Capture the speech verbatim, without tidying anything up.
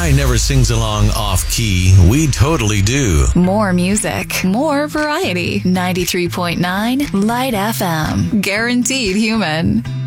guy never sings along off key. We totally do. More music, more variety. ninety-three point nine Light F M. Guaranteed human.